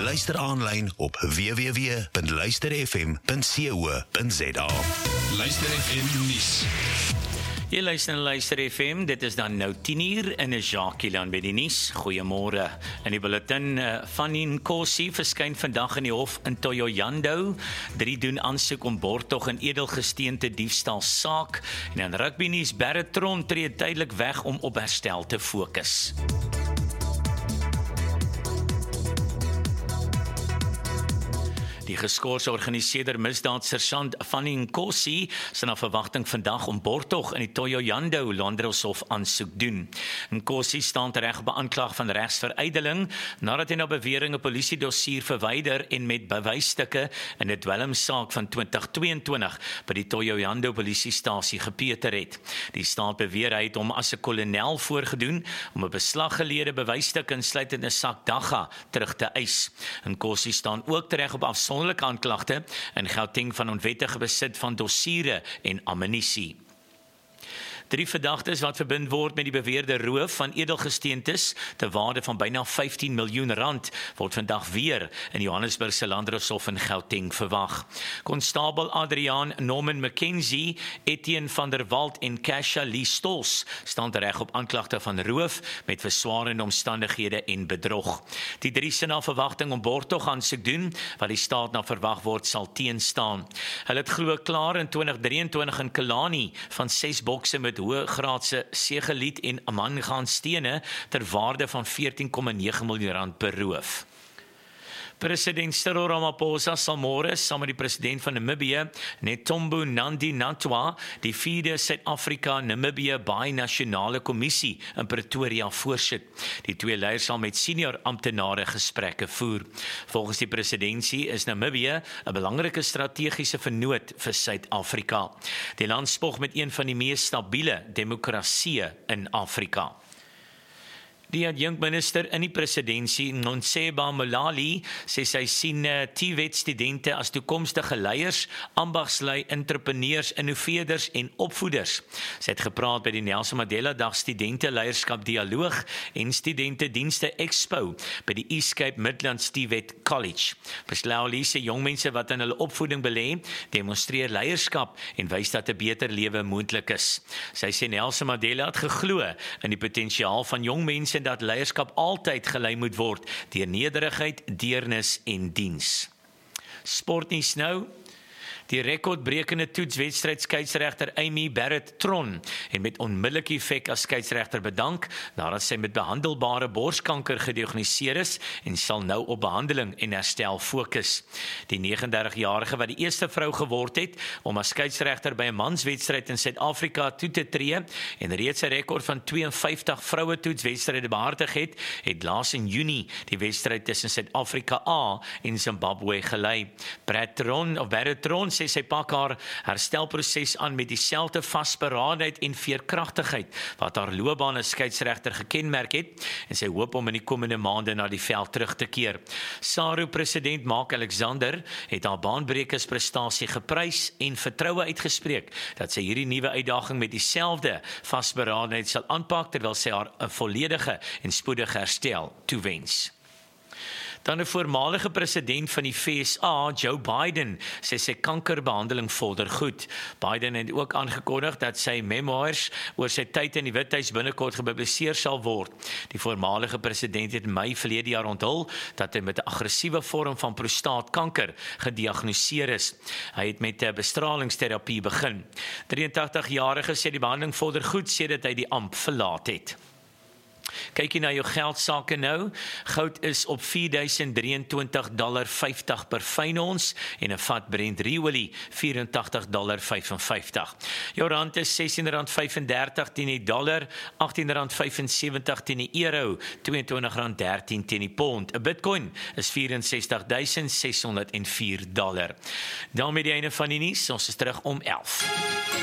Luister aanlyn op www.luisterfm.co.za. Luister FM nuus. Jy luister FM, dit is dan nou 10:00 en is Jacques Lan by die nuus. Goeiemôre. In die bulletin van Nkosi verskyn vandag in die hof in Thohoyandou. 3 doen aansoek om borgtog en edelgesteente diefstal saak. En in rugby nuus, Barrett Tron tree tydelik weg om op herstel te fokus. Die geskorse organiseerder misdaadsersant van Nkosi sal na verwagting vandag om borgtog in die Thohoyandou Landdroshof aansoek doen. Nkosi staan reg op 'n aanklag van regsverydeling nadat hy na bewering 'n polisiedossier verwyder en met bewysstukke in 'n dwelmsaak van 2022 by die Thohoyandou polisiestasie gepeter het. Die staat beweer hy het hom as 'n kolonel voorgedoen om 'n beslaggelede bewysstuk insluitend 'n sak dagga terug te eis. Nkosi staan ook reg op afsonderlike aanklagte in Gauteng van onwettige besit van dossiere en ammunisie. 3 verdagtes wat verbind word met die beweerde roof van edelgesteentes te waarde van byna 15 miljoen rand word vandag weer in Johannesburg se Landdroshof in Gauteng verwag. Konstabel Adriaan Norman McKenzie, Etienne van der Walt en Kasha Lee Stols staan reg op aanklagte van roof met verswaarende omstandighede en bedrog. Die 3 se na verwagting om borgtog aansoek doen wat die staat na verwag word sal teenstaan. Hulle het glo klaar in 2023 in Killarney van 6 bokse met hoëgraadse segelied en mangaanstene ter waarde van 14,9 miljoen rand beroof. President Cyril Ramaphosa sal môre saam met die president van Namibië, Netombo Nandi-Ndaitwah, die 4de Suid-Afrika-Namibië Bi-nasionale Kommissie in Pretoria voorsit. Die 2 leiers sal met senior amptenare gesprekke voer. Volgens die presidentsie is Namibië 'n belangrike strategiese vennoot vir Suid-Afrika. Die land spog met een van die mees stabiele demokrasieë in Afrika. Die adjunkminister in die presidentsie, Nonseba Molali, sê sy sien TVET-studente as toekomstige leiers, ambagslui, entrepreneurs, innoveerders en opvoeders. Sy het gepraat by die Nelson Mandela Dag Studente Leierskap Dialoog en Studente Dienste Expo by die East Cape Midlands TVET College. Molali sê jong mense wat in hulle opvoeding belê, demonstreer leierskap en wys dat 'n beter lewe moontlik is. Sy sê Nelson Mandela het geglo in die potensiaal van jong mense dat leierskap altyd gelei moet word deur nederigheid, deernis en diens. Sportnuus nou. Die rekordbrekende toetswedstryd skeieregter Amy Barrett Tron en met onmiddellike effek as skeieregter bedank nadat sy met behandelbare borskanker gediagnoseer is en sal nou op behandeling en herstel fokus. Die 39-jarige wat die eerste vrou geword het om as skeieregter by 'n manswedstryd in Suid-Afrika toe te tree en reeds 'n rekord van 52 vroue toetswedstryde behartig het laas in Junie die wedstryd tussen Suid-Afrika A en Zimbabwe gelei. Barrett Tron sê sy pak haar herstelproses aan met dieselfde vasberadenheid en veerkragtigheid wat haar loopbaan as skeieregter gekenmerk het en sy hoop om in die komende maande na die veld terug te keer. SARU president Mark Alexander het haar baanbrekersprestasie geprys en vertroue uitgespreek dat sy hierdie nuwe uitdaging met dieselfde vasberadenheid sal aanpak terwyl sy haar 'n volledige en spoedige herstel toewens. Dan 'n voormalige president van die VSA, Joe Biden, sê sy kankerbehandeling vorder goed. Biden het ook aangekondig dat sy memoirs oor sy tyd in die Withuis binnekort gepubliseer sal word. Die voormalige president het in Mei verlede jaar onthul dat hy met 'n aggressiewe vorm van prostaatkanker gediagnoseer is. Hy het met 'n bestralingsterapie begin. 83-jarige sê die behandeling vorder goed sedert hy die amp verlaat het. Kyk jy na jou geldsake nou, goud is op $4,023.50 per fyn ons en 'n vat Brent ruolie $84.55. Jou rand is R16.35 teen die dollar, R18.75 teen die euro, R22.13 teen die pond. 'n Bitcoin is $64.604. Daarmee die einde van die nuus, ons is terug om 11.